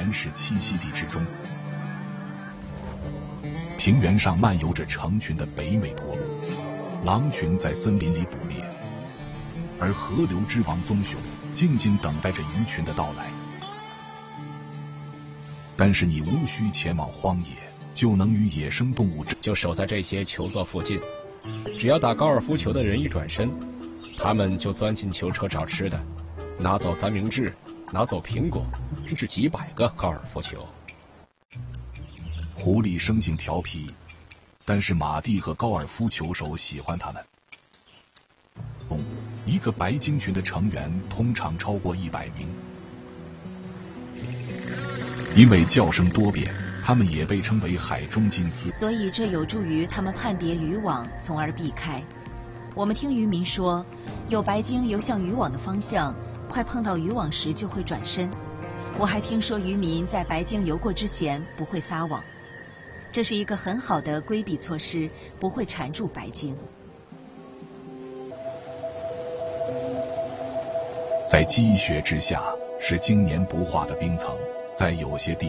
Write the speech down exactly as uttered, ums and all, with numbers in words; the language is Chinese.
原始栖息地之中。平原上漫游着成群的北美驼鹿，狼群在森林里捕猎，而河流之王棕熊静静等待着鱼群的到来。但是你无需前往荒野，就能与野生动物就守在这些球座附近，只要打高尔夫球的人一转身，他们就钻进球车找吃的，拿走三明治，拿走苹果，甚至几百个高尔夫球。 狐狸生性调皮，但是马蒂和高尔夫球手喜欢它们。一个白鲸群的成员通常超过一百名，因为叫声多变，它们也被称为海中金丝， 所以这有助于它们判别渔网，从而避开。我们听渔民说，有白鲸游向渔网的方向，快碰到渔网时就会转身。我还听说渔民在白鲸游过之前不会撒网，这是一个很好的规避措施，不会缠住白鲸。 在积雪之下，是经年不化的冰层，在有些地